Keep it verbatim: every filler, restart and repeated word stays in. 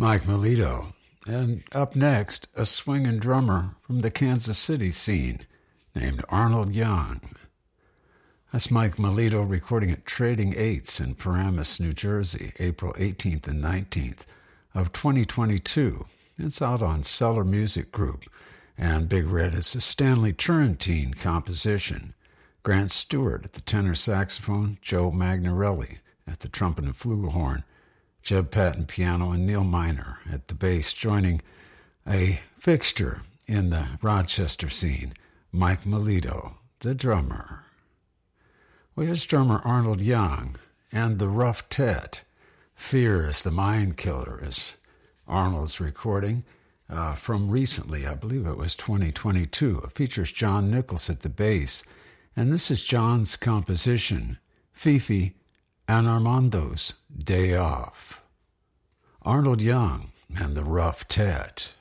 Mike Melito. And up next, a swinging drummer from the Kansas City scene named Arnold Young. That's Mike Melito recording at Trading Eights in Paramus, New Jersey, April eighteenth and nineteenth of twenty twenty-two. It's out on Cellar Music Group, and Big Red is a Stanley Turrentine composition. Grant Stewart at the tenor saxophone, Joe Magnarelli at the trumpet and flugelhorn, Jeb Patton piano, and Neil Miner at the bass, joining a fixture in the Rochester scene, Mike Melito, the drummer. Well, here's drummer Arnold Young and the Rough Tet. Fear is the Mind Killer is Arnold's recording uh, from recently, I believe it was twenty twenty-two. It features John Nichols at the bass, and this is John's composition, Fifi and Armando's Day Off. Arnold Young and the Rough Tet.